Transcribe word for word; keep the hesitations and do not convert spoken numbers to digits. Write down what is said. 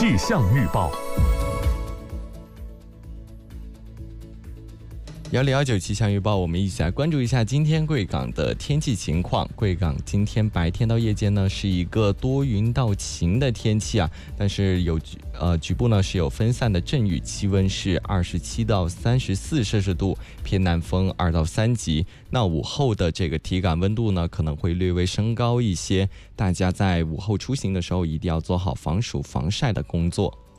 气象预报。 幺零幺九气象预报，我们一起来关注一下今天贵港的天气情况。贵港今天白天到夜间呢是一个多云到晴的天气啊，但是有呃局部呢是有分散的阵雨，气温是二十七到三十四摄氏度，偏南风二到三级。那午后的这个体感温度呢可能会略微升高一些，大家在午后出行的时候一定要做好防暑防晒的工作。